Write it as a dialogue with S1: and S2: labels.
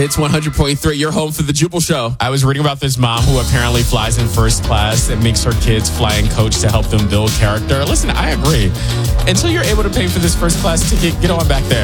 S1: Hits 100.3, your home for the Jubal Show.
S2: I was reading about this mom who apparently flies in first class and makes her kids fly and coach to help them build character. Listen, I agree. Until you're able to pay for this first class ticket, get on back there.